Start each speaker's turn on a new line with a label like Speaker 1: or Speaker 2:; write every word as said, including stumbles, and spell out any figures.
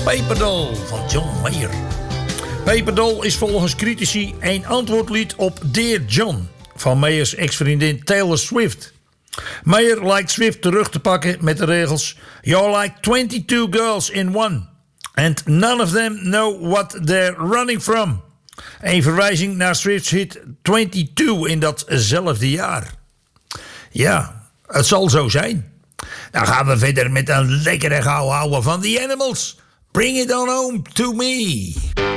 Speaker 1: Paper Doll van John Mayer. Paper Doll is volgens critici een antwoordlied op Dear John van Mayers ex-vriendin Taylor Swift. Mayer lijkt Swift terug te pakken met de regels: You're like twenty-two girls in one. And none of them know what they're running from. Een verwijzing naar Swift's hit twenty-two in datzelfde jaar. Ja, het zal zo zijn. Dan gaan we verder met een lekkere gauw houden van The Animals. Bring it on home to me.